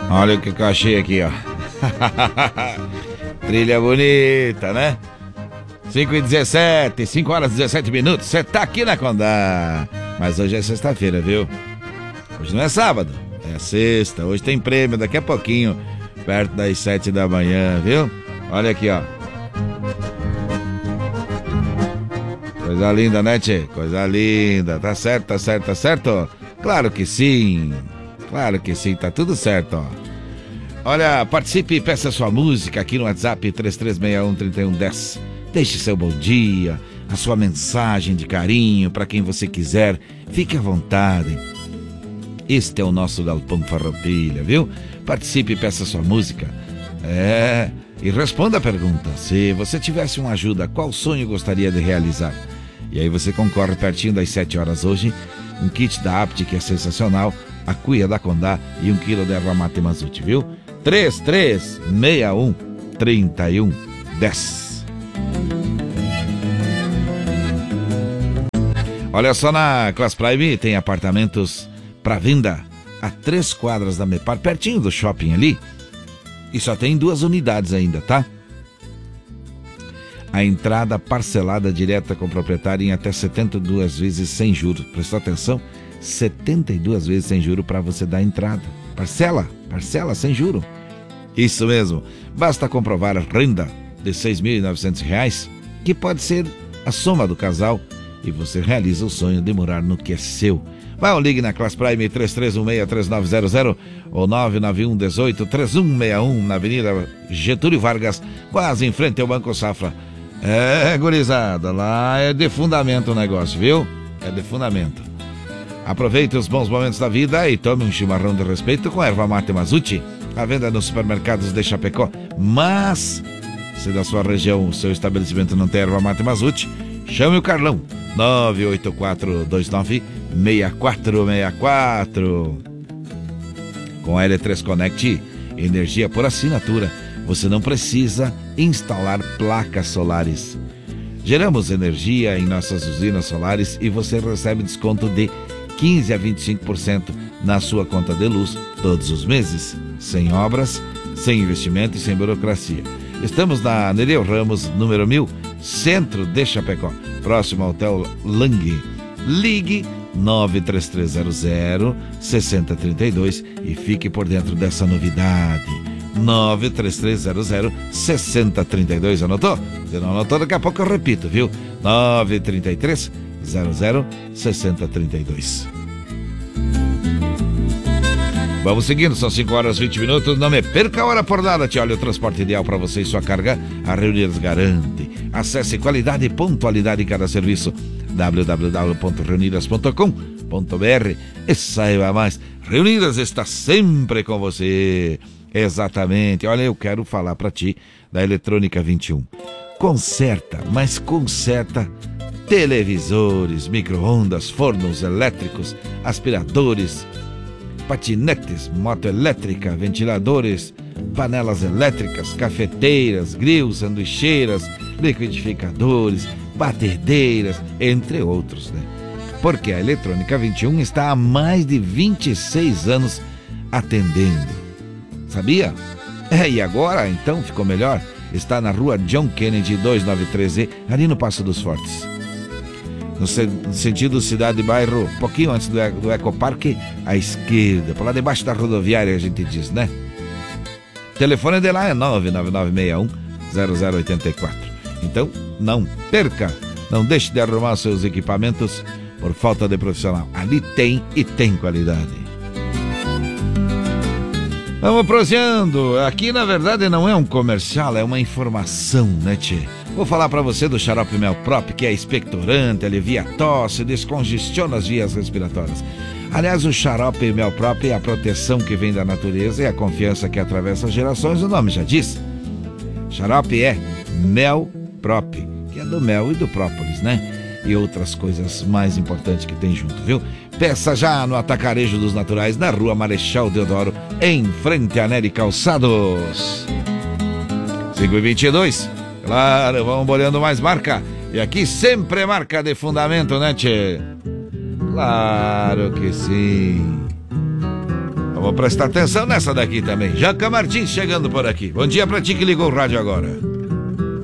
Olha o que eu achei aqui, ó. Trilha bonita, né? 5h17, 5 horas e 17 minutos. Você tá aqui na Condá. Mas hoje é sexta-feira, viu? Hoje não é sábado, é sexta. Hoje tem prêmio daqui a pouquinho, perto das 7 da manhã, viu? Olha aqui, ó. Coisa linda, né, tchê? Coisa linda. Tá certo, tá certo, tá certo? Claro que sim. Claro que sim, tá tudo certo, ó. Olha, participe e peça sua música aqui no WhatsApp 3361-3110. Deixe seu bom dia, a sua mensagem de carinho para quem você quiser. Fique à vontade. Este é o nosso Galpão Farroupilha, viu? Participe e peça sua música. E responda a pergunta. Se você tivesse uma ajuda, qual sonho gostaria de realizar? E aí você concorre pertinho das 7 horas hoje. Um kit da Apt, que é sensacional, a cuia da Condá e 1 quilo de erva mate Mazuti, viu? 3361-3110. Olha só, na Class Prime tem apartamentos para venda a 3 quadras da Mepar, pertinho do shopping ali. E só tem 2 unidades ainda, tá? A entrada parcelada direta com o proprietário em até 72 vezes sem juros. Prestou atenção? 72 vezes sem juro para você dar entrada. Parcela sem juro. Isso mesmo. Basta comprovar a renda de R$ 6.900, que pode ser a soma do casal, e você realiza o sonho de morar no que é seu. Vai ou ligue na Class Prime 3316-3900 ou 99118-3161 na Avenida Getúlio Vargas, quase em frente ao Banco Safra. Gurizada, lá é de fundamento o negócio, viu? É de fundamento. Aproveite os bons momentos da vida e tome um chimarrão de respeito com erva mate Mazuti. A venda nos supermercados de Chapecó. Mas, se da sua região o seu estabelecimento não tem erva mate Mazuti, chame o Carlão. 98429-6464. Com a L3 Connect, energia por assinatura. Você não precisa instalar placas solares. Geramos energia em nossas usinas solares e você recebe desconto de 15% a 25% na sua conta de luz todos os meses. Sem obras, sem investimento e sem burocracia. Estamos na Nereu Ramos, número 1000, centro de Chapecó, próximo ao Hotel Lang. Ligue 93300-6032 e fique por dentro dessa novidade. 93300-6032. Anotou? Se não anotou, daqui a pouco eu repito, viu? 93300-6032. Vamos seguindo, são 5 horas e 20 minutos. Não me perca a hora por nada. Te olha, o transporte ideal para você e sua carga, a Reunidas garante. Acesse qualidade e pontualidade em cada serviço. www.reunidas.com.br e saiba mais. Reunidas está sempre com você. Exatamente. Olha, eu quero falar para ti da Eletrônica 21. Conserta, mas conserta televisores, micro-ondas, fornos elétricos, aspiradores, patinetes, moto elétrica, ventiladores, panelas elétricas, cafeteiras, grills, sanduicheiras, liquidificadores, batedeiras, entre outros, né? Porque a Eletrônica 21 está há mais de 26 anos atendendo. Sabia? E agora, então, ficou melhor? Está na rua John Kennedy 293E, ali no Passo dos Fortes. No sentido cidade e bairro, um pouquinho antes do Ecoparque, à esquerda, por lá debaixo da rodoviária, a gente diz, né? O telefone de lá é 99961-0084. Então, não perca, não deixe de arrumar seus equipamentos por falta de profissional. Ali tem e tem qualidade. Vamos prosseando. Aqui, na verdade, não é um comercial, é uma informação, né, tchê? Vou falar para você do xarope Mel Prop, que é expectorante, alivia a tosse, descongestiona as vias respiratórias. Aliás, o xarope Mel Prop é a proteção que vem da natureza e a confiança que atravessa as gerações, o nome já diz. Xarope é Mel Prop, que é do mel e do própolis, né? E outras coisas mais importantes que tem junto, viu? Peça já no Atacarejo dos Naturais, na rua Marechal Deodoro, em frente a Nery Calçados. 5h22. Claro, vamos bolhando mais marca. E aqui sempre é marca de fundamento, né, tchê? Claro que sim. Vamos prestar atenção nessa daqui também. Jaca Martins chegando por aqui. Bom dia pra ti que ligou o rádio agora.